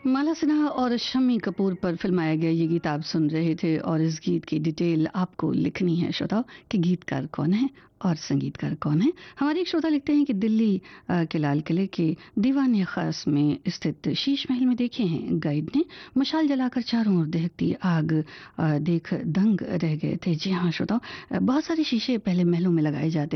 माला सिन्हा और शम्मी कपूर पर फिल्माया गया ये गीत आप सुन रहे थे और इस गीत की डिटेल आपको लिखनी है श्रोताओ कि गीतकार कौन है और संगीतकार कौन है। हमारे एक श्रोता लिखते हैं कि दिल्ली के लाल किले के दीवान खास में स्थित शीश महल में देखे हैं गाइड ने मशाल जलाकर चारों ओर दहकती आग देख दंग रह गए थे। जी हाँ श्रोताओ, बहुत सारे शीशे पहले महलों में लगाए जाते